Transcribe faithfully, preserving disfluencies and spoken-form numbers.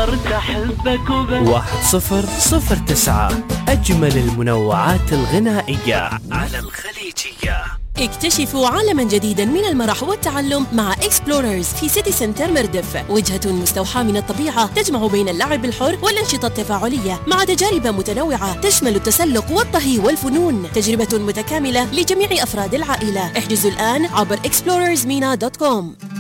صرت أحبك وبس. واحد صفر صفر تسعة، أجمل المنوعات الغنائية على الخليجية. اكتشفوا عالما جديدا من المرح والتعلم مع إكسبلوررز في سيتي سنتر مردف، وجهة مستوحاة من الطبيعة تجمع بين اللعب الحر والأنشطة التفاعلية مع تجارب متنوعة تشمل التسلق والطهي والفنون. تجربة متكاملة لجميع أفراد العائلة. احجزوا الآن عبر إكسبلوررز مينا دوت كوم.